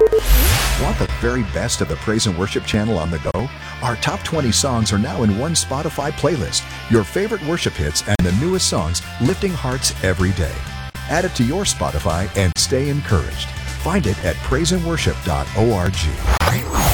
Want the very best of the Praise and Worship channel on the go? Our top 20 songs are now in one Spotify playlist. Your favorite worship hits and the newest songs lifting hearts every day. Add it to your Spotify and stay encouraged. Find it at praiseandworship.org.